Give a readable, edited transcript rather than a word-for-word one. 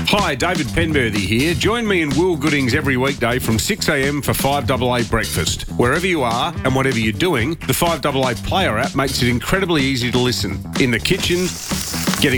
Hi, David Penberthy here. Join me and Will Goodings every weekday from 6am for 5AA Breakfast. Wherever you are and whatever you're doing, the 5AA Player app makes it incredibly easy to listen. In the kitchen,